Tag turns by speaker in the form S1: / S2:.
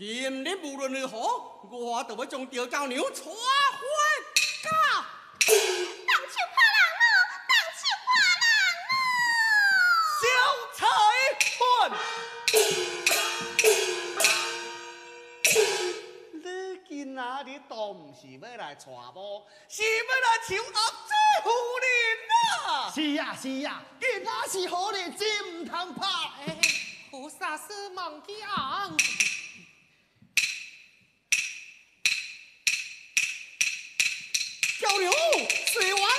S1: 今日无论如何，我都要将吊高娘娶回家。
S2: 当手怕人咯，当手怕人咯。
S3: 小裁判，你今仔日都唔是要来娶某，是要来求阿姐夫人啊！是呀是呀，今仔是好日子，唔通拍。
S4: 菩萨是梦的昂。
S1: 高娘，随我